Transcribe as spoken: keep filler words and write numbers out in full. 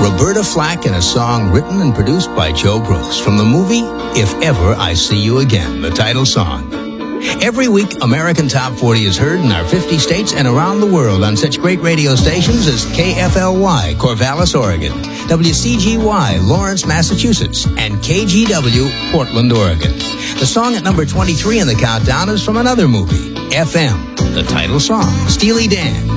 Roberta Flack in a song written and produced by Joe Brooks from the movie If Ever I See You Again, the title song. Every week, American Top forty is heard in our fifty states and around the world on such great radio stations as K F L Y, Corvallis, Oregon, W C G Y, Lawrence, Massachusetts, and K G W, Portland, Oregon. The song at number twenty-three in the countdown is from another movie, F M, the title song, Steely Dan.